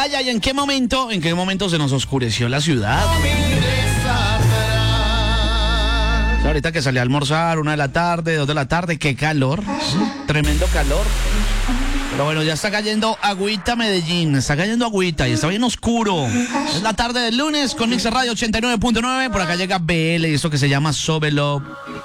Ay, ay, ¿en qué momento se nos oscureció la ciudad? Ahorita que salí a almorzar, 1 de la tarde, 2 de la tarde, qué calor, tremendo calor. Pero bueno, ya está cayendo agüita Medellín, está cayendo agüita y está bien oscuro. Es la tarde del lunes con Mix Radio 89.9, por acá llega BL y esto que se llama So Below.